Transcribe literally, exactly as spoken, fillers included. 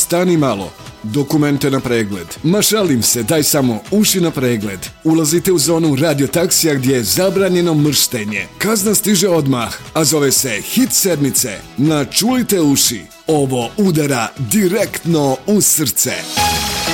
stani malo. Dokumente na pregled. Ma šalim se, daj samo uši na pregled. Ulazite u zonu radio taksija gdje je zabranjeno mrštenje. Kazna stiže odmah, a zove se Hit sedmice. Načulite uši. Ovo udara direktno u srce.